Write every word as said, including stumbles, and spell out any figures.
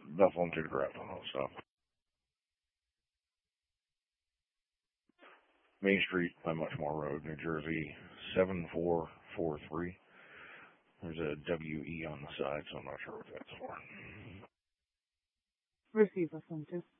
Bethel and Tudor Drive on all stuff. Main Street by Muchmore Road, New Jersey, seven four four three. There's a W E on the side, so I'm not sure what that's for. Receive, Assumptive.